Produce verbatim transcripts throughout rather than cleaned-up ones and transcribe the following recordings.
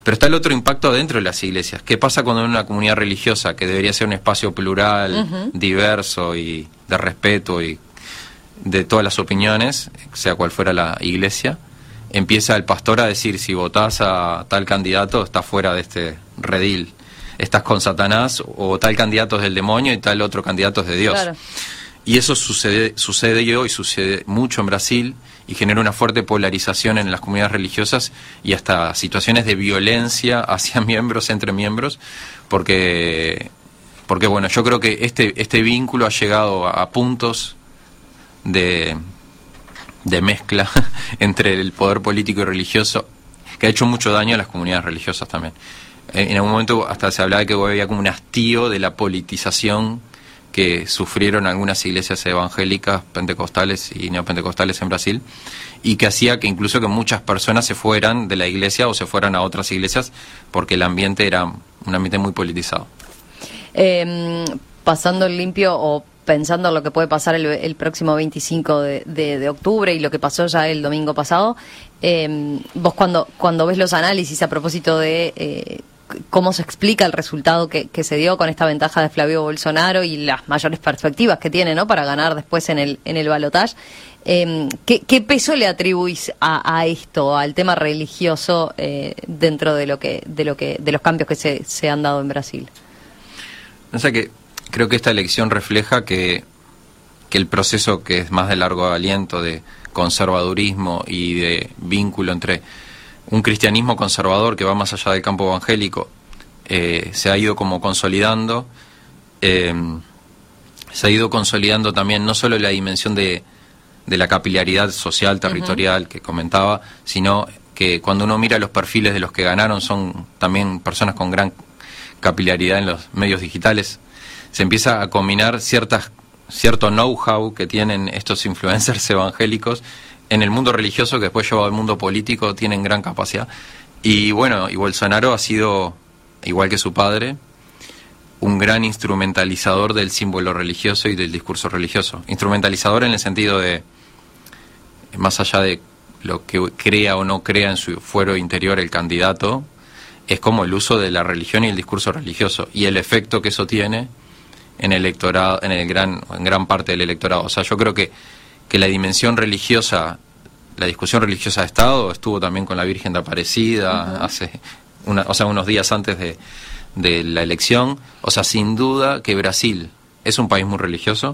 Pero está el otro impacto dentro de las iglesias. ¿Qué pasa cuando en una comunidad religiosa, que debería ser un espacio plural, uh-huh. diverso y de respeto y de todas las opiniones, sea cual fuera la iglesia, empieza el pastor a decir, si votás a tal candidato, estás fuera de este redil, estás con Satanás, o tal candidato es del demonio y tal otro candidato es de Dios. Claro. Y eso sucede, sucede y hoy sucede mucho en Brasil, y genera una fuerte polarización en las comunidades religiosas y hasta situaciones de violencia hacia miembros, entre miembros, porque, porque bueno, yo creo que este, este vínculo ha llegado a, a puntos de, de mezcla entre el poder político y religioso, que ha hecho mucho daño a las comunidades religiosas también. En, en algún momento hasta se hablaba de que había como un hastío de la politización que sufrieron algunas iglesias evangélicas, pentecostales y neopentecostales en Brasil, y que hacía que incluso que muchas personas se fueran de la iglesia o se fueran a otras iglesias porque el ambiente era un ambiente muy politizado. Eh, pasando el limpio o pensando en lo que puede pasar el, el próximo veinticinco de, de, de octubre y lo que pasó ya el domingo pasado, eh, vos cuando, cuando ves los análisis a propósito de... Eh, cómo se explica el resultado que, que se dio con esta ventaja de Flavio Bolsonaro y las mayores perspectivas que tiene, ¿no?, para ganar después en el en el balotaje. Eh, ¿qué, ¿Qué peso le atribuís a, a esto, al tema religioso eh, dentro de lo que de lo que de los cambios que se, se han dado en Brasil? O sea que creo que esta elección refleja que que el proceso, que es más de largo aliento, de conservadurismo y de vínculo entre un cristianismo conservador que va más allá del campo evangélico, eh, se ha ido como consolidando, eh, se ha ido consolidando también no solo la dimensión de, de la capilaridad social, territorial, uh-huh. que comentaba, sino que cuando uno mira los perfiles de los que ganaron, son también personas con gran capilaridad en los medios digitales. Se empieza a combinar ciertas, cierto know-how que tienen estos influencers evangélicos en el mundo religioso, que después llevado al mundo político, tienen gran capacidad. Y bueno, y Bolsonaro ha sido, igual que su padre, un gran instrumentalizador del símbolo religioso y del discurso religioso. Instrumentalizador en el sentido de, más allá de lo que crea o no crea en su fuero interior el candidato, es como el uso de la religión y el discurso religioso, y el efecto que eso tiene en el electorado, en el gran, en gran parte del electorado. O sea, yo creo que que la dimensión religiosa, la discusión religiosa de Estado estuvo también con la Virgen de Aparecida, uh-huh. hace una, o sea, unos días antes de, de la elección. O sea, sin duda que Brasil es un país muy religioso,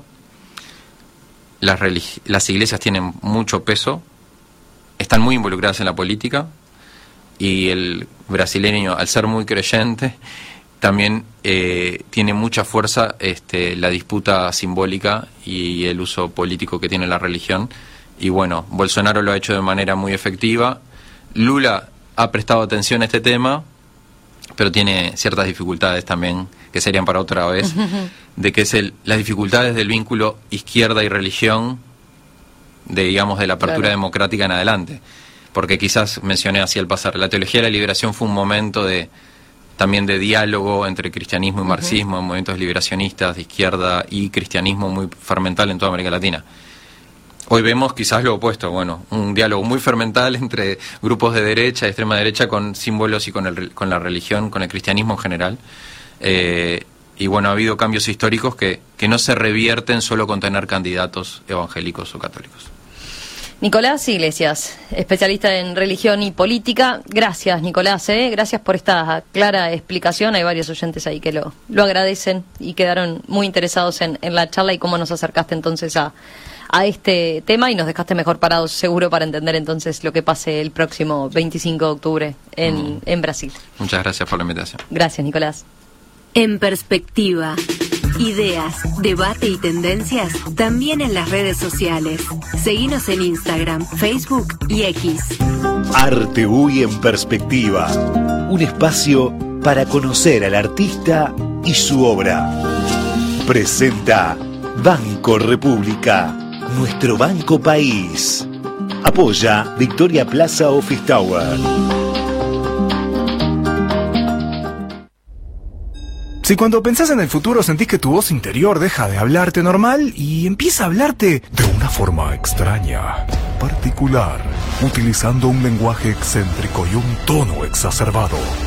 las, religi- las iglesias tienen mucho peso, están muy involucradas en la política, y el brasileño, al ser muy creyente, también eh, tiene mucha fuerza este, la disputa simbólica y el uso político que tiene la religión. Y bueno, Bolsonaro lo ha hecho de manera muy efectiva. Lula ha prestado atención a este tema, pero tiene ciertas dificultades también, que serían para otra vez, de que es el, las dificultades del vínculo izquierda y religión, de, digamos, de la apertura claro. democrática en adelante. Porque quizás mencioné así al pasar, la teología de la liberación fue un momento de también de diálogo entre cristianismo y marxismo, uh-huh. en movimientos liberacionistas de izquierda y cristianismo muy fermental en toda América Latina. Hoy vemos quizás lo opuesto, bueno, un diálogo muy fermental entre grupos de derecha y extrema derecha con símbolos y con, el, con la religión, con el cristianismo en general. Eh, y bueno, ha habido cambios históricos que, que no se revierten solo con tener candidatos evangélicos o católicos. Nicolás Iglesias, especialista en religión y política. Gracias, Nicolás, ¿eh? Gracias por esta clara explicación. Hay varios oyentes ahí que lo, lo agradecen y quedaron muy interesados en, en la charla y cómo nos acercaste entonces a, a este tema, y nos dejaste mejor parados seguro para entender entonces lo que pase el próximo veinticinco de octubre en, mm. en Brasil. Muchas gracias por la invitación. Gracias, Nicolás. En perspectiva. Ideas, debate y tendencias también en las redes sociales. Seguinos en Instagram, Facebook y X. Arte U Y en Perspectiva. Un espacio para conocer al artista y su obra. Presenta Banco República, nuestro banco país. Apoya Victoria Plaza Office Tower. Si cuando pensás en el futuro sentís que tu voz interior deja de hablarte normal y empieza a hablarte de una forma extraña, particular, utilizando un lenguaje excéntrico y un tono exacerbado.